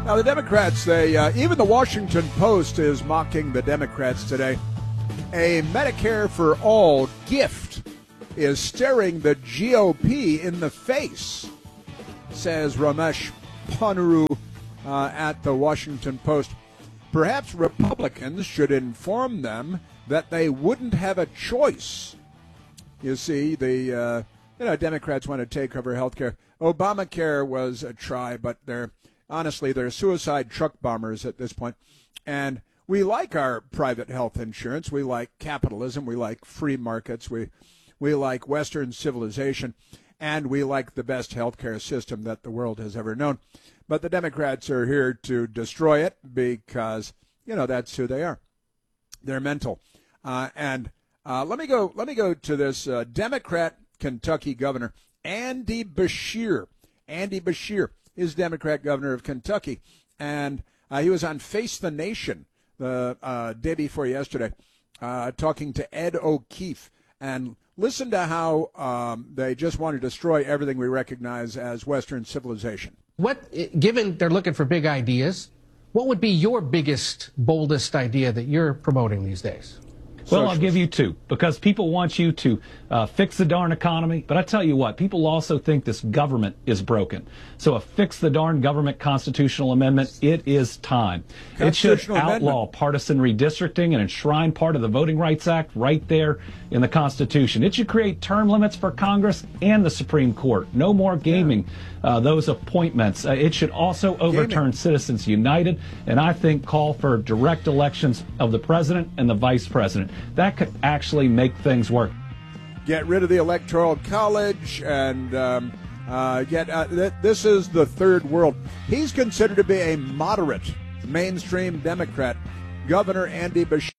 Now, the Democrats, even the Washington Post is mocking the Democrats today. A Medicare for All gift is staring the GOP in the face, says Ramesh Ponnuru at the Washington Post. Perhaps Republicans should inform them that they wouldn't have a choice. You see, the Democrats want to take over health care. Obamacare was a try, but they're suicide truck bombers at this point. And we like our private health insurance. We like capitalism. We like free markets. We like Western civilization. And we like the best health care system that the world has ever known. But the Democrats are here to destroy it because, that's who they are. They're mental. And let me go to this Democrat Kentucky governor, Andy Beshear. Andy Beshear is Democrat governor of Kentucky. And he was on Face the Nation the day before yesterday talking to Ed O'Keefe. And listen to how they just want to destroy everything we recognize as Western civilization. Given they're looking for big ideas, what would be your biggest, boldest idea that you're promoting these days? Well, I'll give you two, because people want you to fix the darn economy. But I tell you what, people also think this government is broken. So a fix the darn government constitutional amendment, it is time. It should outlaw partisan redistricting and enshrine part of the Voting Rights Act right there in the Constitution. It should create term limits for Congress and the Supreme Court. No more gaming those appointments. It should also overturn Citizens United, and I think call for direct elections of the president and the vice president. That could actually make things work. Get rid of the Electoral College and this is the third world. He's considered to be a moderate, mainstream Democrat, Governor Andy Beshear.